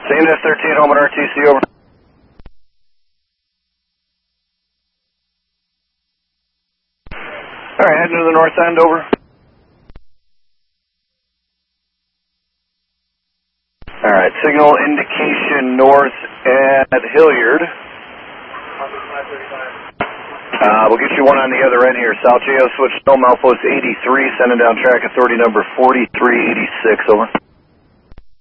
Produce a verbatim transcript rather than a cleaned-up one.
Same F thirteen, home at R T C, over. Alright, heading to the north end, over. Alright, signal indication north at Hilliard. Uh, we'll get you one on the other end here. South J O switch, no, Malphos eighty-three, sending down track authority number forty-three eighty-six, over.